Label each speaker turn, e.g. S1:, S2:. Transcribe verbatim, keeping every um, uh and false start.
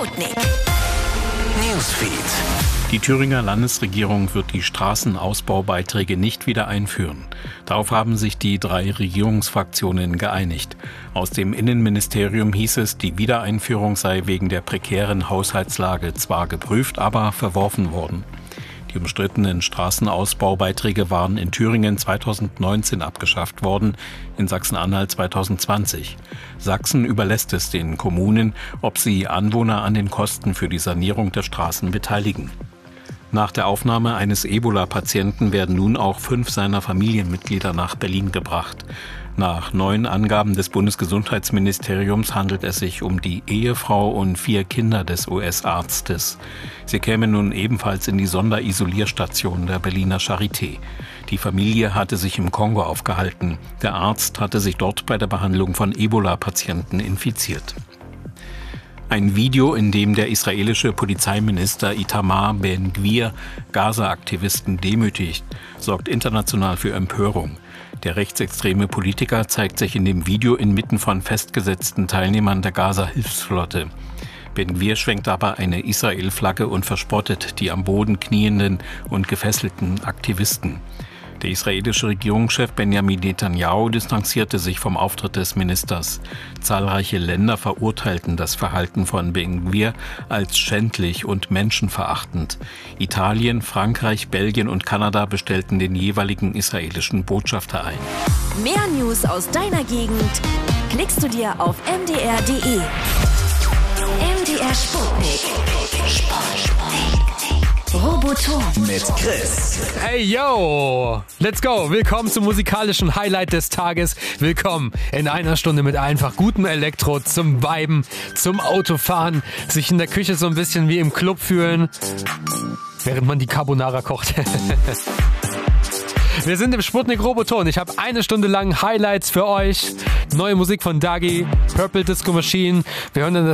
S1: Sputnik
S2: Newsfeed.
S3: Die Thüringer Landesregierung wird die Straßenausbaubeiträge nicht wieder einführen. Darauf haben sich die drei Regierungsfraktionen geeinigt. Aus dem Innenministerium hieß es, die Wiedereinführung sei wegen der prekären Haushaltslage zwar geprüft, aber verworfen worden. Die umstrittenen Straßenausbaubeiträge waren in Thüringen zweitausendneunzehn abgeschafft worden, in Sachsen-Anhalt zweitausendzwanzig. Sachsen überlässt es den Kommunen, ob sie Anwohner an den Kosten für die Sanierung der Straßen beteiligen. Nach der Aufnahme eines Ebola-Patienten werden nun auch fünf seiner Familienmitglieder nach Berlin gebracht. Nach neuen Angaben des Bundesgesundheitsministeriums handelt es sich um die Ehefrau und vier Kinder des U S-Arztes. Sie kämen nun ebenfalls in die Sonderisolierstation der Berliner Charité. Die Familie hatte sich im Kongo aufgehalten. Der Arzt hatte sich dort bei der Behandlung von Ebola-Patienten infiziert. Ein Video, in dem der israelische Polizeiminister Itamar Ben-Gvir Gaza-Aktivisten demütigt, sorgt international für Empörung. Der rechtsextreme Politiker zeigt sich in dem Video inmitten von festgesetzten Teilnehmern der Gaza-Hilfsflotte. Ben-Gvir schwenkt aber eine Israel-Flagge und verspottet die am Boden knienden und gefesselten Aktivisten. Der israelische Regierungschef Benjamin Netanyahu distanzierte sich vom Auftritt des Ministers. Zahlreiche Länder verurteilten das Verhalten von Ben-Gvir als schändlich und menschenverachtend. Italien, Frankreich, Belgien und Kanada bestellten den jeweiligen israelischen Botschafter ein.
S1: Mehr News aus deiner Gegend klickst du dir auf m d r punkt d e. M D R Sputnik. Sputnik. Roboton
S2: Mit Chris.
S4: Hey yo, let's go. Willkommen zum musikalischen Highlight des Tages. Willkommen in einer Stunde mit einfach gutem Elektro zum Viben, zum Autofahren, sich in der Küche so ein bisschen wie im Club fühlen, während man die Carbonara kocht. Wir sind im Sputnik Roboton. Ich habe eine Stunde lang Highlights für euch. Neue Musik von Dagi, Purple Disco Machine. Wir hören dann das